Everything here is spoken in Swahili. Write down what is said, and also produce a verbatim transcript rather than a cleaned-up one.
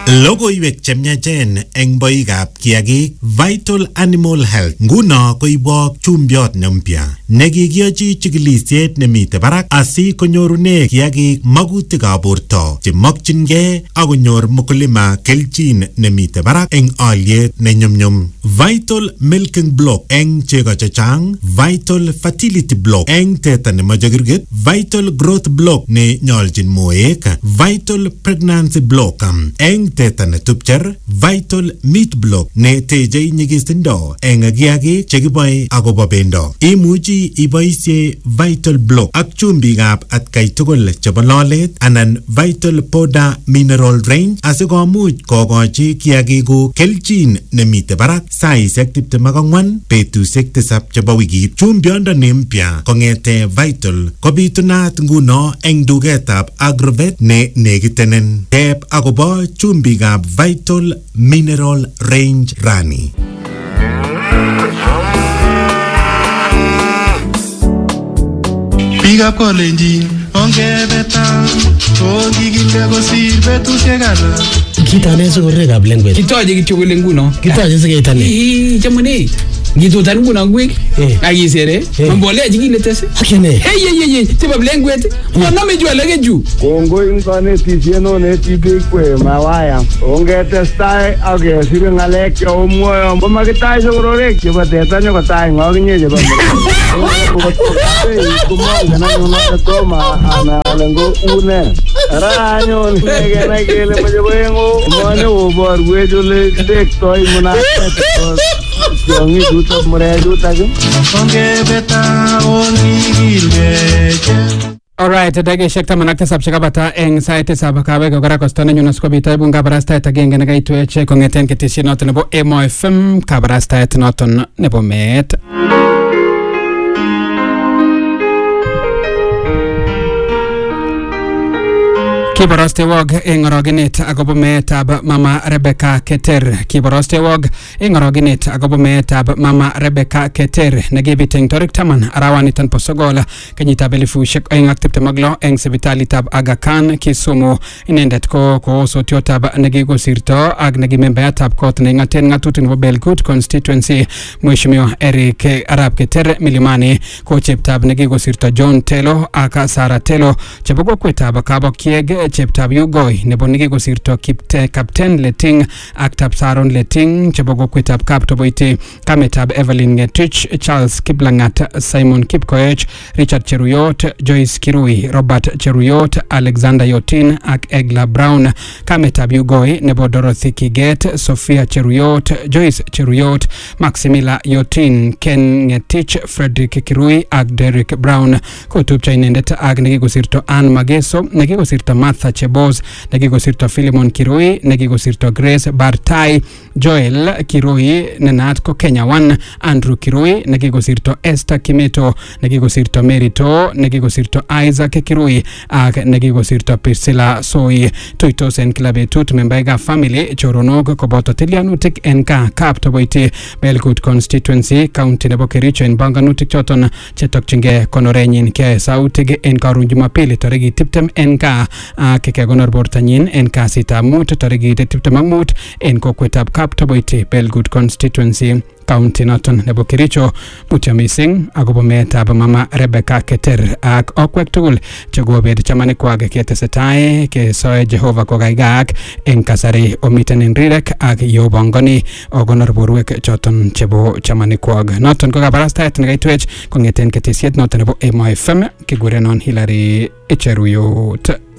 Logoiwek chemyachen eng boikab kiagik. Vital Animal Health nguno koibok chumbiot ne mpya nekikiyochi chikilisiet nemite barak asi konyorune kiagik magutikab borto chemakchingei akonyor mkulima kelchin nemite barak eng aliet nenyumnyum. Vital Milking Block eng chego chechang, Vital Fertility Block eng teta nemache kirgit, Vital Growth Block ne nyoljin moek, Vital Pregnancy Block eng teta netupcher, Vital Meat Block ne teje nyigisindo eng kiagik chekiboe akobo bendo. Imuchi iboisie Vital Block ak chumbikab atkai tugul chebo lolet anan Vital Powder Mineral Range asikomuch kokochi kiagikuk kelchin nemite barak saisiek tiptem ak ang'wan betusiek tisab chebo wikit. Chumbiondoni mpya kong'ete Vital kobitunat nguno eng duketab Agrovet ne nekitenen. Teb akobo chumbikab Vital Mineral Range rani. Bigap Kolenjin ongebeta ongigilge kosir betusiek alak. Kitane sikorekab lengwet. Kitoje kityo kole nguno. Kitoje sikeitane. Ii chamune. Ngitutan nguno ngwek. Akisere. Mbolea jikile tese. Akene. Hey hey hey tiba lengwet. Waname jua lege juu. Kongo ingane tisieno ne tibikwe mawaya. Ongetestai akesire ngalek yo moyo. Bomakitai sokororek chebo teta nyokotai ngokinye chebo. Kumanga na nyona toma ana lengo une. Ranyo ngene kele mojebengo. Mane obor wejole dektoi muna. Yongi duta mureju tagu. Ongebeta ongigilge. Alright, dakikaishek taman ak tisab chekabata eng sait tisab kawek kora kosto nenyu nasikobit aibun kabarastaet agenge nekaituech kong'eten ketesiet noton nebo Emo F M, kabarastaet noton nebo meet. Kiborostewog eng orogenet akobo meetab Mama Rebecca Keter. Kiborostewog eng orogenet akobo meetab Mama Rebecca Keter nekibit eng tarik taman arawaniton po sogol kenyitab elifusiek oeng ak tiptem ak lo eng sipitalitab Aga Khan Kisumu. Inendet ko koosotiotab nekikosirto ak nekimembeatab kot neing'aten ng'atutik nebo Belgut constituency Mheshimiwa Eric Arap Keter Milimani ko cheptab nekikosirto John Telo ak Sarah Telo chebo kokwetab Kabokieg, cheptab Yugoi nebo nekikosirto Kipte Captain Leting ak Tapsaron Leting chebo kokwetab Kaptoboite, kametab Evelyn Ngetich, Charles Kiplangat, Simon Kipkoech, Richard Cheruyot, Joyce Kirui, Robert Cheruyot, Alexander Yotin ak Egla Brown, kametab Yugoi nebo Dorothy Kiget, Sophia Cheruyot, Joyce Cheruyot, Maximila Yotin, Ken Ngetich, Frederick Kirui ak Derek Brown. Kotupcha inendet ak nekikosirto Ann Mageso, nekikosirto Martha Cheboz, nekikosirto Philemon Kirui, nekikosirto Grace Bartai, Joel Kirui nenat ko Kenya One, Andrew Kirui, nekikosirto Esther Kimeto, nekikosirto Merito, nekikosirto Isaac Kirui ak nekikosirto Priscilla Soi. Tuitos en kila betut membaekab family, choronok koboto tilianutik en ka Kaptoboite, Belgut constituency, county nebo Kericho en banganutik choton chetokchingei konorenyin kiae sautik en karon Jumapili tarikit tiptem en ka ak kekonor bortanyin en kasitab mut tarikit tiptem ak mut en kokwetab Kaptoboite, Belgut constituency, county noton nebo Kericho. Mutyo mising akobo meetab Mama Rebecca Keter ak okwek tugul chekobet chamanikwak ketesetai kesoe Jehova kokaigak eng kasari omiten en rirek ak yobongoni okonor borwek choton chebo chamanikwak. Noton ko kabarastaet nekaitwech kong'eten ketesiet noton nebo Emo F M, kigurenon Hilary Icheruyot.